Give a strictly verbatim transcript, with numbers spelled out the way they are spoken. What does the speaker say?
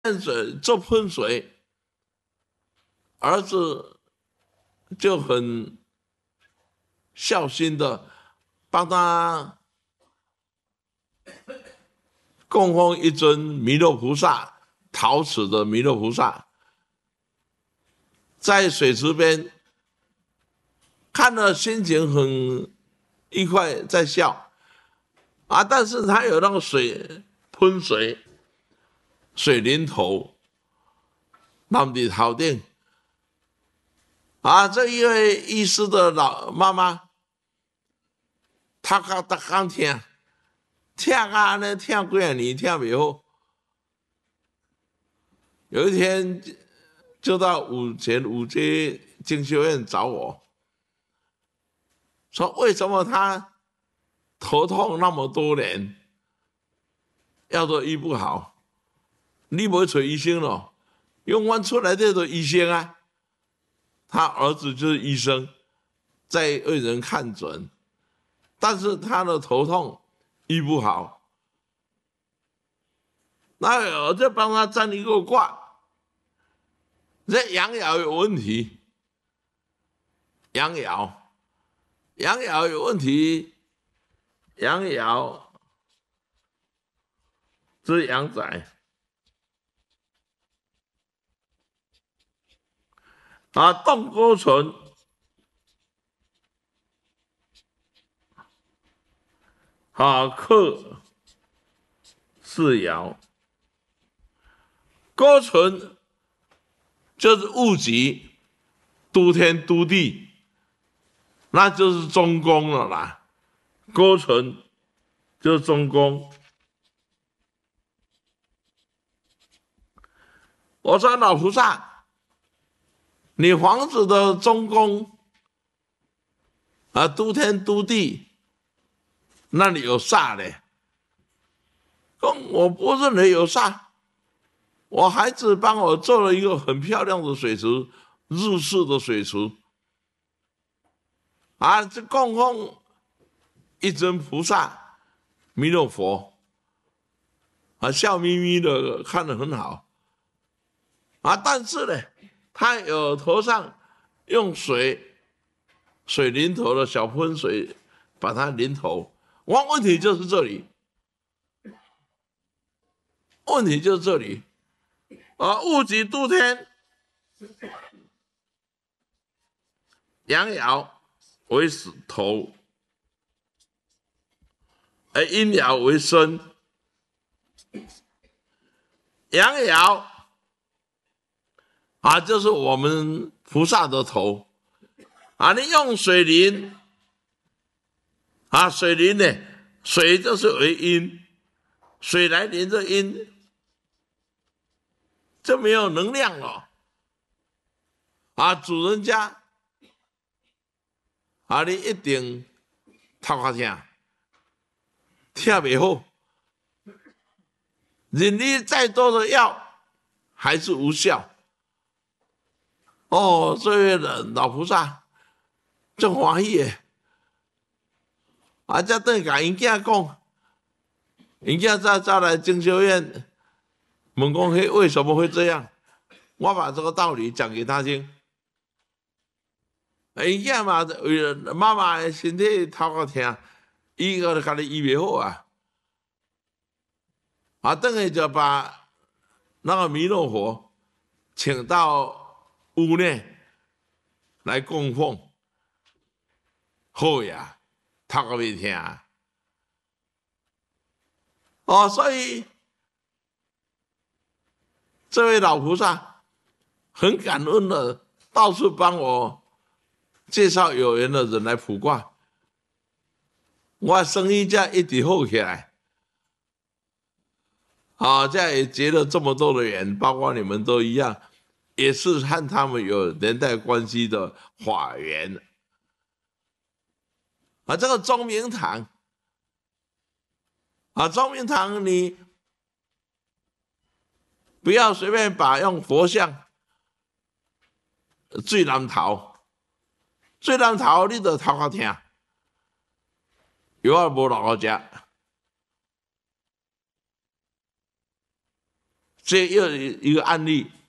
水做喷水，儿子就很孝心的帮他供奉一尊弥勒菩萨，陶瓷的弥勒菩萨，在水池边看了心情很愉快，在笑啊，但是他有那个水喷水水淋头，让你头顶啊，这一位医师的老妈妈，她刚她刚听，听啊呢，听几啊年听不好，有一天就到五前五街精修院找我，说为什么他头痛那么多年，要都医不好，你不找医生了，用完出来的都医生啊。他儿子就是医生，在为人看诊，但是他的头痛医不好，那我就帮他占一个卦，这阳爻有问题，阳爻，阳爻有问题，阳爻是阳宅啊，动勾存。啊，克四爻，勾存就是戊己，督天督地，那就是中宫了啦。勾存就是中宫。我说老菩萨，你房子的中宫啊，督天督地，那里有煞嘞？我不认为有煞。我孩子帮我做了一个很漂亮的水池，日式的水池，啊，这供奉一尊菩萨，弥勒佛，啊，笑眯眯的，看得很好，啊，但是呢，他有头上用水水淋头的小喷水把它淋头，问问题就是这里，问题就是这里。啊，戊己督天，阳爻为头，而阴爻为身。阳爻啊，就是我们菩萨的头啊，你用水淋啊，水淋呢，水就是为阴，水来淋着阴，就没有能量了啊！主人家啊，你一定头壳痛，听不好，任你再多的药还是无效。哦，这位老菩萨真欢喜耶！啊，才等于甲因囝讲，因囝再再来精修院。问讲嘿，为什么会这样？我把这个道理讲给他听。哎呀嘛，妈妈的身体头壳痛，伊个家己医不好啊。啊，等下就把那个弥勒佛请到屋内来供奉。好呀，头壳袂痛。哦，所以。这位老菩萨很感恩的，到处帮我介绍有缘的人来卜卦，我生意才一直好起来。啊，这也结了这么多的缘，包括你们都一样，也是和他们有连带关系的法缘。啊，这个中明堂，啊，中明堂你。不要随便把用佛像最难头，最难头你就头壳痛，药也无落好食， 所以又有一个案例，